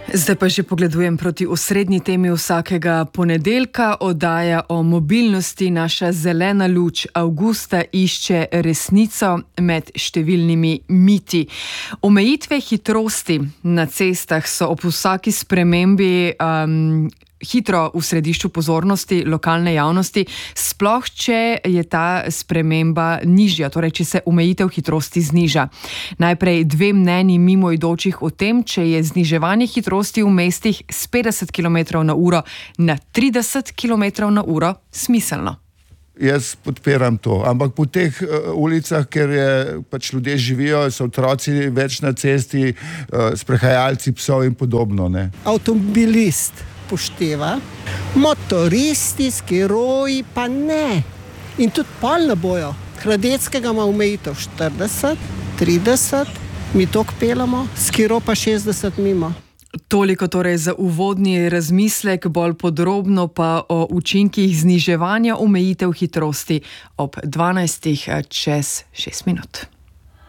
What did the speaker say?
Zdaj pa že pogledujem proti osrednji temi vsakega ponedeljka. Oddaja o mobilnosti, naša zelena luč avgusta išče resnico med številnimi miti. Omejitve hitrosti na cestah so ob vsaki spremembi hitro v središču pozornosti lokalne javnosti, sploh če je ta sprememba nižja, torej če se omejitev hitrosti zniža. Najprej dve mnenji mimoidočih o tem, če je zniževanje hitrosti v mestih s 50 km na uro na 30 km na uro smiselno. Jaz podpiram to, ampak po teh ulicah, kjer pač ljudje živijo, so otroci več na cesti, sprehajalci psov in podobno, ne. Avtomobilist pošteva, motoristi, skiroji pa ne. In tudi pol ne bojo. Hradeckega ima omejitev 40, 30, mi toliko pelamo, skiro pa 60 mimo. Toliko torej za uvodni razmislek, bolj podrobno pa o učinkih zniževanja omejitev hitrosti ob 12 čez 6 minut.